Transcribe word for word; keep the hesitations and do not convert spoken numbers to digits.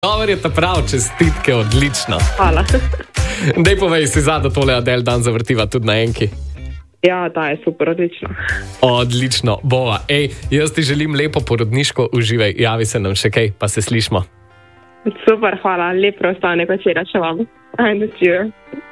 Dobar je ta prav, čestitke, odlično. Hvala. Dej povej si za, da tole Adele dan zavrtiva tudi na enki. Ja, ta je super, odlično. Odlično, bova. Ej, jaz ti želim lepo porodniško, uživaj, javi se nam še kaj, pa se slišmo. Super, hvala, lep preostanek večera še vam. Ajde, cheer.